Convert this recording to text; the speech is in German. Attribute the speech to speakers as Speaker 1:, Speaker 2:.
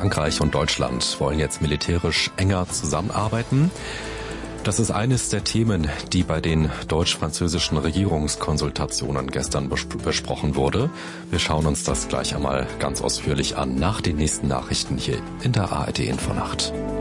Speaker 1: Frankreich und Deutschland wollen jetzt militärisch enger zusammenarbeiten. Das ist eines der Themen, die bei den deutsch-französischen Regierungskonsultationen gestern besprochen wurde. Wir schauen uns das gleich einmal ganz ausführlich an nach den nächsten Nachrichten hier in der ARD Infonacht.